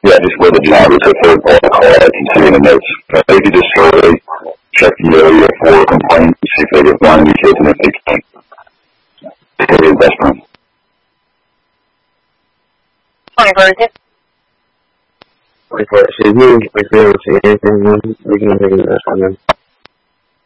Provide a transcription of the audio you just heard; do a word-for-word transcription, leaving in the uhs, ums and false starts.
Yeah, just where the job is a third party call. I can see in the notes. Uh, maybe just survey, check the area for complaints, see if they can find any kids, and if they can, take it to the best friend. twenty-four, twenty-four, so you, if you don't see anything, we can take it to the best friend.